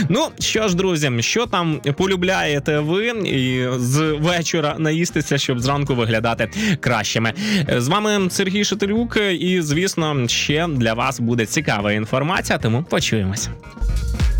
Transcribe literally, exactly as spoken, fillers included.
Ну, що ж, друзі, що там полюбляєте ви і з вечора наїстися, щоб зранку виглядати кращими? З вами Сергій Шатилюк і, звісно, ще для вас буде цікава інформація, тому почуємось.